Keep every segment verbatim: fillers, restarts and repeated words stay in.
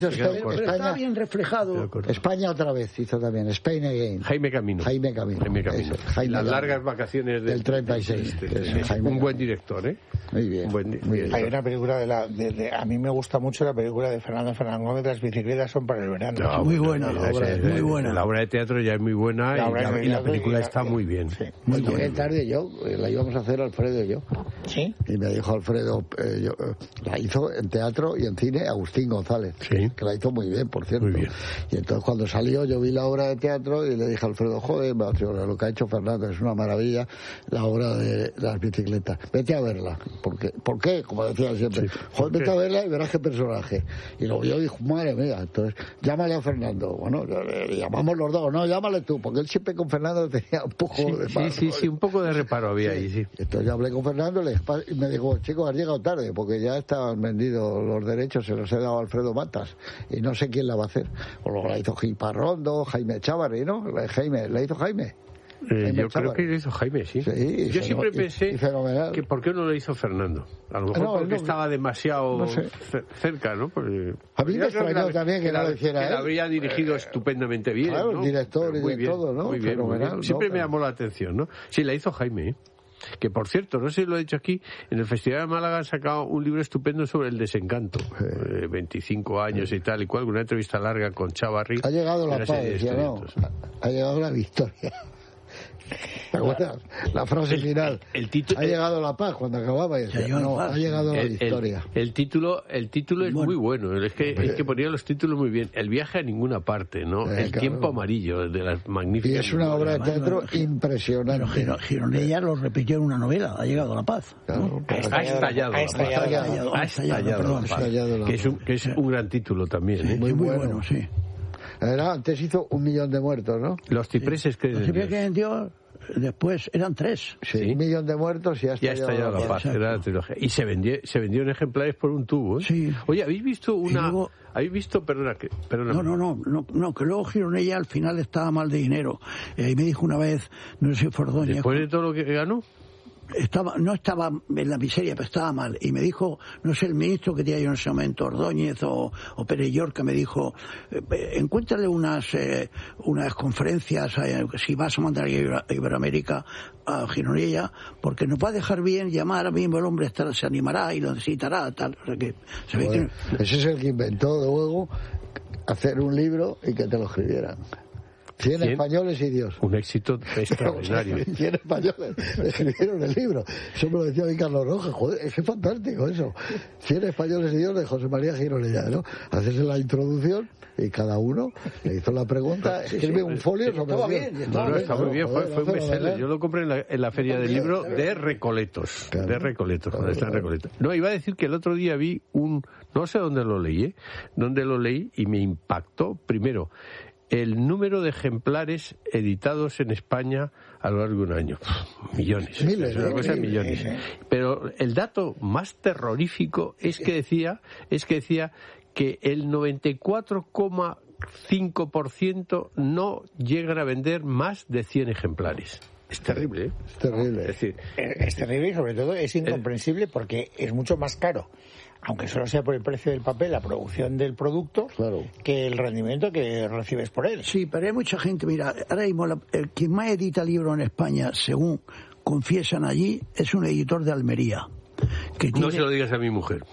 España, Pero está bien reflejado. España otra vez hizo también, Spain Again. Jaime Camino. Jaime Camino. Jaime Camino. Eso, Jaime Las Camino. largas vacaciones del treinta y seis. De, Eso, de, Jaime un Camino. buen director, ¿eh? Muy bien. Un buen muy director. bien. Hay una película de la... De, de, a mí me gusta mucho la película de Fernando Fernández Gómez, Las bicicletas son para el verano. No, muy bueno, buena, la la obra, obra, es, muy buena. La obra de teatro ya es muy buena La y obra la, de y la teatro película y la- está muy bien. Sí. Muy llegué tarde yo, eh, la íbamos a hacer Alfredo y yo. ¿Sí? Y me dijo Alfredo, eh, yo, eh, la hizo en teatro y en cine Agustín González, Sí. que la hizo muy bien, por cierto. Muy bien. Y entonces cuando salió yo vi la obra de teatro y le dije a Alfredo, joder, macho, lo que ha hecho Fernando es una maravilla, la obra de las bicicletas. Vete a verla. ¿Por qué? ¿Por qué? Como decía siempre. Sí. Joder, ¿Por vete qué? a verla y verás qué personaje. Y lo vio y dijo, madre mía. Entonces, llámale a Fernando. Bueno, le, le llamamos los dos. No, llámale tú, porque él siempre con Fernando tenía un poco Sí, de sí, mal, sí, ¿no? sí, un poco de reparo había ahí, sí. Entonces yo hablé con Fernando y le- y me dijo, chicos, has llegado tarde, porque ya estaban vendidos los derechos, se los he dado a Alfredo Matas, y no sé quién la va a hacer. O luego la hizo Gil Parrondo, Jaime Chávarri, ¿no? La de Jaime, ¿la hizo Jaime? Eh, Jaime yo creo Chávarri. que lo hizo Jaime, sí. Sí, yo y siempre feno- y- pensé y fenomenal. que por qué no lo hizo Fernando. A lo mejor No, porque no, estaba demasiado no sé. cer- cerca, ¿no? Porque A mí me yo creo extrañó la- también que no la- lo hiciera que la él. habría dirigido estupendamente bien, claro, ¿no? el director Pero y muy de bien, todo, ¿no? Muy bien, muy Fenomenal, bien. Siempre ¿no? me llamó la atención, ¿no? Sí, la hizo Jaime, ¿eh? Que por cierto, no sé si lo he dicho aquí, en el Festival de Málaga han sacado un libro estupendo sobre el desencanto, eh, veinticinco años y tal y cual, una entrevista larga con Chávarri. Ha llegado la Una paz, serie de decía, no, estudiantes. ha llegado la victoria. ¿Te acuerdas? La frase El- final. el título- ha llegado la paz cuando acababa y decía, llegado la no, paz. ha llegado la El, el- victoria. el título el título es Bueno. muy bueno, es que, es que ponía los títulos muy bien. El viaje a ninguna parte, ¿no? Eh, el claro. tiempo amarillo, de las Y magníficas. es una obra de Bueno, teatro bueno, Pero impresionante. Giro- Gironella lo repitió en una novela, Ha llegado la paz. Claro, Ha Ha estallado, Ha la estallado. paz. Ha estallado, Ha ha estallado, estallado perdón, la sí. paz. Ha estallado la Que es un, paz. que es un gran título también, ¿eh? Muy Muy bueno. bueno, sí. Era, antes hizo un millón de muertos, ¿no? Los cipreses que Los cipreses que vendió, después eran tres. Sí, Sí. un millón de muertos y ha ya ha estallado estallado la paz, Exacto. era la trilogía. Y se vendió, se vendió en ejemplares por un tubo, ¿eh? Sí. Oye, ¿habéis visto una... luego- ¿Habéis visto, perdona, que, perdona, No, no, no, no, no, que luego Gironella al final estaba mal de dinero. Eh, y me dijo una vez, no sé si fue Ordóñez, después de todo lo que ganó? estaba, no estaba en la miseria, pero estaba mal. Y me dijo, no sé, el ministro que tenía yo en ese momento, Ordóñez o, o Pérez Llorca, me dijo, eh, encuéntrale unas eh, unas conferencias, eh, si vas a mandar a Ibero- a Iberoamérica a Gironella, porque nos va a dejar bien llamar, a mí el hombre estará, se animará y lo necesitará, tal. O sea que, se ve Joder, que- ese es el que inventó luego hacer un libro y que te lo escribieran. Cien Cien. españoles y Dios. Un éxito extraordinario. Cien españoles escribieron el libro. Eso me lo decía hoy Carlos Rojas. Joder, es que es fantástico eso. Cien españoles y Dios de José María Gironella, ¿no? Haces la introducción y cada uno le hizo la pregunta, escribe un folio sobre estaba el bien, guión. No, no, está muy bien, fue, Joder, fue un no, bestseller. fenomenal. Yo lo compré en la, en la feria del libro de Recoletos. Claro. De Recoletos, cuando Claro, está en claro. Recoletos. No, iba a decir que el otro día vi un... No sé dónde lo leí, ¿eh? Dónde lo leí y me impactó, primero, el número de ejemplares editados en España a lo largo de un año. Pff, millones. Miles, es una ¿eh? cosa de Miles, millones. Pero el dato más terrorífico es que decía, es que decía que el noventa y cuatro coma cinco por ciento no llegan a vender más de cien ejemplares. Es terrible, ¿eh? Es terrible. Es decir, Es es terrible y sobre todo es incomprensible porque es mucho más caro, aunque solo sea por el precio del papel, la producción del producto, Claro. que el rendimiento que recibes por él. Sí, pero hay mucha gente, mira, ahora mismo la- el que más edita libros en España, según confiesan allí, es un editor de Almería. Que no tiene- se lo digas a mi mujer,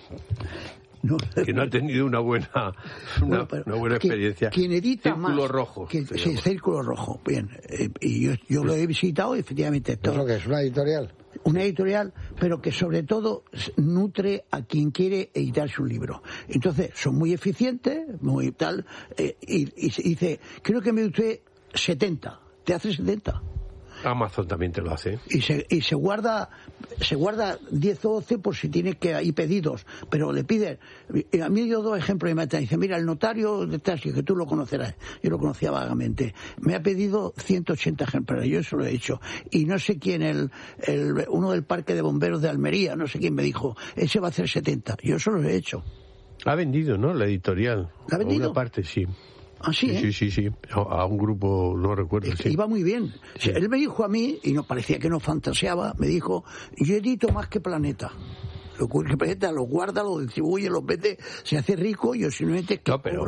no, que no ha tenido una buena, una, Bueno, pero una buena quien- experiencia. Quien edita Círculo más, rojo. quien- se sí, llama. Círculo Rojo. Bien. eh, y yo, yo lo he visitado y efectivamente ¿Eso todo, que es una editorial? una editorial, pero que sobre todo s- nutre a quien quiere editarse un libro. Entonces, son muy eficientes, muy tal, eh, y, y se dice, creo que me usted setenta, te hace setenta. Amazon también te lo hace. Y se, y se guarda se guarda diez o doce por si tiene que hay pedidos, pero le piden. Y a mí dio dos ejemplos y me dice, mira, el notario de taxi, que tú lo conocerás, yo lo conocía vagamente, me ha pedido ciento ochenta ejemplares, yo eso lo he hecho. Y no sé quién, el, el uno del Parque de Bomberos de Almería, no sé quién me dijo, ese va a hacer setenta, yo eso lo he hecho. Ha vendido, ¿no? La editorial. ¿La ha vendido? Una parte, sí. Así, Sí, ¿eh? sí, sí, sí. A a un grupo, no recuerdo. Es que Sí. iba muy bien. Sí. Él me dijo a mí, y no parecía que no fantaseaba, me dijo, yo edito más que Planeta. Lo que presenta, lo guarda, lo distribuye, lo vende, se hace rico y yo simplemente... No, pero